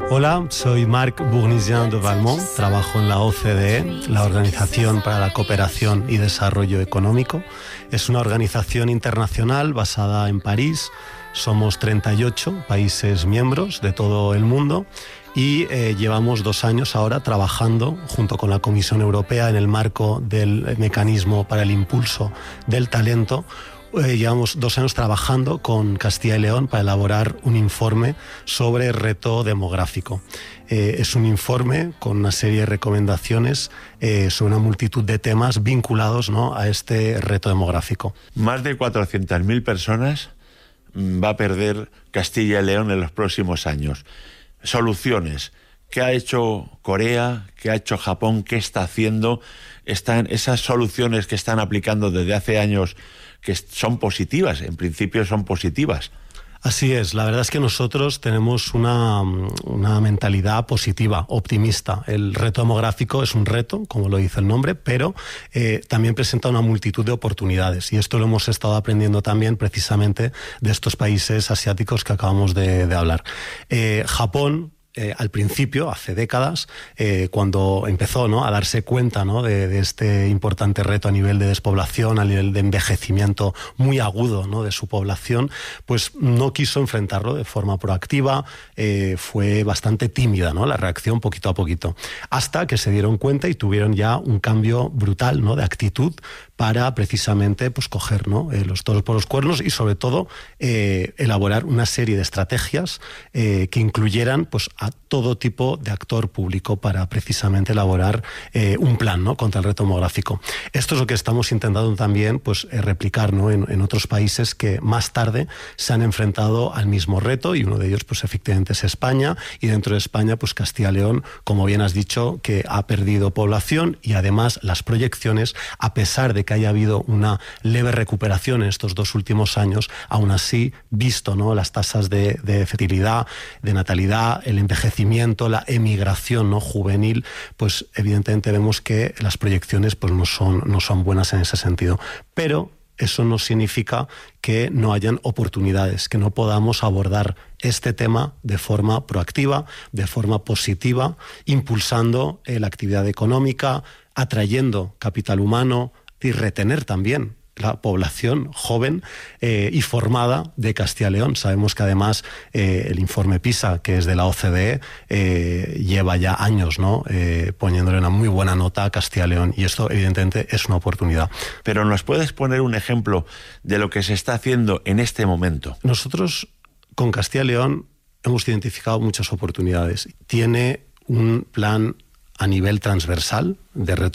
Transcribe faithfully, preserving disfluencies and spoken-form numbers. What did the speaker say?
Hola, soy Marc Bournisien de Valmont, trabajo en la O C D E, la Organización para la Cooperación y Desarrollo Económico. Es una organización internacional basada en París. Somos treinta y ocho países miembros de todo el mundo y eh, llevamos dos años ahora trabajando junto con la Comisión Europea en el marco del mecanismo para el impulso del talento. Eh, llevamos dos años trabajando con Castilla y León para elaborar un informe sobre el reto demográfico. Eh, es un informe con una serie de recomendaciones eh, sobre una multitud de temas vinculados, ¿no?, a este reto demográfico. Más de cuatrocientas mil personas va a perder Castilla y León en los próximos años. Soluciones. ¿Qué ha hecho Corea? ¿Qué ha hecho Japón? ¿Qué está haciendo? Están esas soluciones que están aplicando desde hace años, que son positivas, en principio son positivas. Así es, la verdad es que nosotros tenemos una, una mentalidad positiva, optimista. El reto demográfico es un reto, como lo dice el nombre, pero eh, también presenta una multitud de oportunidades, y esto lo hemos estado aprendiendo también precisamente de estos países asiáticos que acabamos de, de hablar. Eh, Japón, Eh, al principio, hace décadas, eh, cuando empezó, ¿no?, a darse cuenta, ¿no?, de, de este importante reto a nivel de despoblación, a nivel de envejecimiento muy agudo, ¿no?, de su población, pues no quiso enfrentarlo de forma proactiva, eh, fue bastante tímida, ¿no?, la reacción poquito a poquito, hasta que se dieron cuenta y tuvieron ya un cambio brutal, ¿no?, de actitud para precisamente pues coger, ¿no?, eh, los toros por los cuernos y sobre todo eh, elaborar una serie de estrategias eh, que incluyeran pues a todo tipo de actor público para precisamente elaborar eh, un plan, ¿no?, contra el reto demográfico. Esto es lo que estamos intentando también pues eh, replicar, ¿no?, en, en otros países que más tarde se han enfrentado al mismo reto, y uno de ellos pues efectivamente es España, y dentro de España pues Castilla y León, como bien has dicho, que ha perdido población, y además las proyecciones, a pesar de que haya habido una leve recuperación en estos dos últimos años, aún así, visto, ¿no?, las tasas de, de fertilidad, de natalidad, el envejecimiento, la emigración, ¿no?, juvenil, pues evidentemente vemos que las proyecciones pues no son, no son buenas en ese sentido. Pero eso no significa que no hayan oportunidades, que no podamos abordar este tema de forma proactiva, de forma positiva, impulsando eh, la actividad económica, atrayendo capital humano y retener también la población joven eh, y formada de Castilla y León. Sabemos que además eh, el informe PISA, que es de la O C D E, eh, lleva ya años, ¿no?, eh, poniéndole una muy buena nota a Castilla y León, y esto evidentemente es una oportunidad. Pero ¿nos puedes poner un ejemplo de lo que se está haciendo en este momento? Nosotros con Castilla y León hemos identificado muchas oportunidades. Tiene un plan a nivel transversal de reto